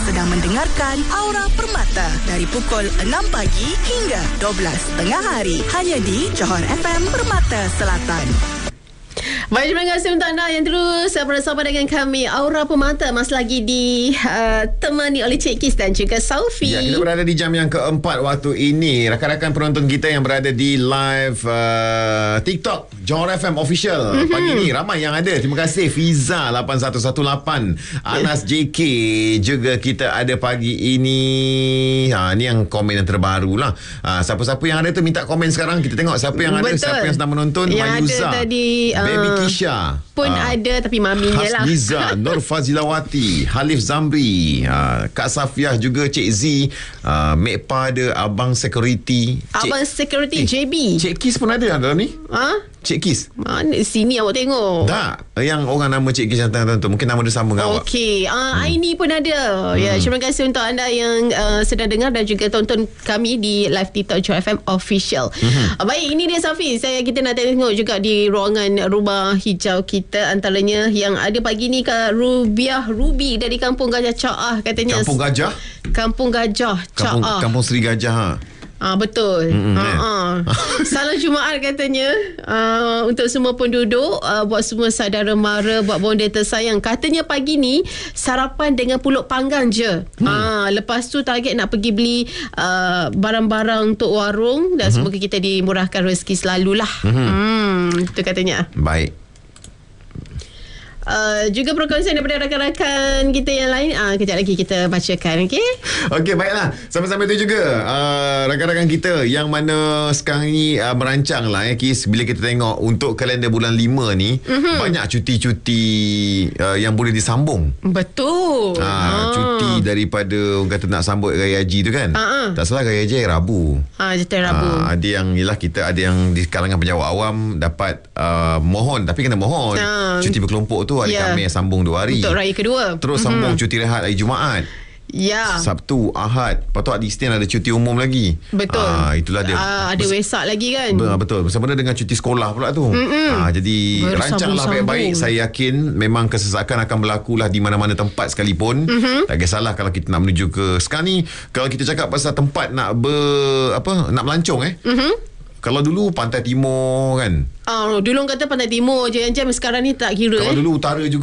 sedang mendengarkan Aura Permata dari pukul 6 pagi hingga 12 tengah hari. Hanya di Johor FM Permata Selatan. Baik, terima kasih untuk anda yang terus bersama dengan kami. Aura Permata masih lagi ditemani oleh Cik Kis dan juga Saufi. Ya, kita berada di jam yang keempat waktu ini. Rakan-rakan penonton kita yang berada di live TikTok Johor FM Official. Pagi ni ramai yang ada. Terima kasih Fiza 8118, Anas JK juga kita ada pagi ini. Ni yang komen yang terbaru lah. Siapa-siapa yang ada tu minta komen sekarang. Kita tengok siapa yang ada. Betul. Siapa yang sedang menonton. Yang Mayuza ada tadi Baby Kisha pun ada, tapi maminya lah. Hasniza, Nur Fazilawati, Halif Zamri, Kak Safiah juga, Cik Z, Mekpa ada, Abang Security, Abang Security JB. Cik Kis pun ada dalam ni. Cik Kis Mana sini awak tengok? tak, yang orang nama Cik Kis yang tengah tu, mungkin nama dia sama dengan awak. Okey, Aini pun ada. Ya, terima kasih untuk anda yang sedang dengar dan juga tonton kami di live TikTok Johor FM Official. Baik, ini dia Safi. Kita nak tengok juga di ruangan rumah hijau kita, antaranya yang ada pagi ni Kak Ruby dari Kampung Gajah Caah katanya. Kampung Gajah? Kampung Gajah Caah. Kampung Seri Gajah. Betul. Salam Jumaat katanya untuk semua penduduk, buat semua saudara mara, buat bonda tersayang. Katanya pagi ni sarapan dengan pulut panggang je. Lepas tu target nak pergi beli barang-barang untuk warung dan semoga kita dimurahkan rezeki selalulah. Itu katanya. Baik. Juga perkongsian daripada rakan-rakan kita yang lain. Kejap lagi kita bacakan. Okey, baiklah. Sampai-sampai tu juga rakan-rakan kita yang mana sekarang ni merancang lah Kis, bila kita tengok untuk kalender bulan 5 ni, banyak cuti-cuti yang boleh disambung. Betul. Cuti daripada orang kata nak sambut Raya Haji tu kan. Tak salah Raya Haji Rabu. Cuti Rabu. Ada yang yelah, kita ada yang di kalangan penjawat awam dapat mohon, tapi kena mohon cuti berkelompok tu hari Khamis sambung 2 hari untuk raya kedua. Terus sambung cuti rehat hari Jumaat, Sabtu, Ahad. Lepas tu hari Isnin ada cuti umum lagi. Betul. Itulah dia. Ada Wesak lagi kan. Betul. Bersama dengan cuti sekolah pula tu. Jadi rancanglah baik-baik. Saya yakin memang kesesakan akan berlaku lah di mana-mana tempat sekalipun. Tak kisahlah kalau kita nak menuju ke sekarang ni, kalau kita cakap pasal tempat nak nak melancong kalau dulu Pantai Timur kan. Dulu orang kata Pantai Timur je, sekarang ni tak kira. Kalau dulu utara juga